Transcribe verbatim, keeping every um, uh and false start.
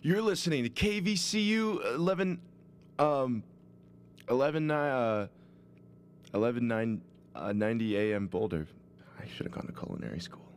You're listening to K V C U eleven, um, eleven, uh, eleven nine, uh, ninety A M Boulder. I should have gone to culinary school.